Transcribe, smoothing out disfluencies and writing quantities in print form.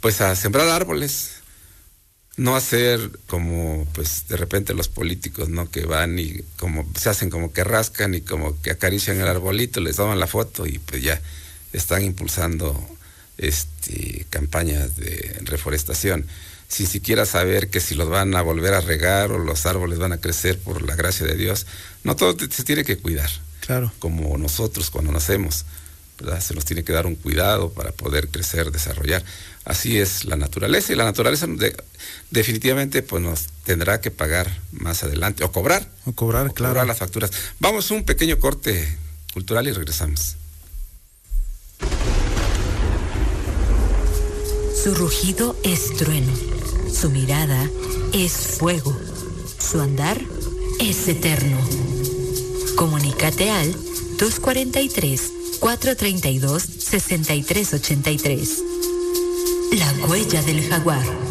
pues a sembrar árboles, no hacer como pues de repente los políticos, ¿no? Que van y como se hacen como que rascan y como que acarician el arbolito, les toman la foto y pues ya están impulsando campañas de reforestación, sin siquiera saber que si los van a volver a regar o los árboles van a crecer por la gracia de Dios. No, todo se tiene que cuidar. Claro. Como nosotros cuando nacemos, ¿verdad? Se nos tiene que dar un cuidado para poder crecer, desarrollar. Así es la naturaleza, y la naturaleza definitivamente pues nos tendrá que pagar más adelante, o cobrar, claro. Cobrar las facturas. Vamos a un pequeño corte cultural y regresamos. Su rugido es trueno, su mirada es fuego, su andar es eterno. Comunícate al 243-432-6383. La huella del jaguar.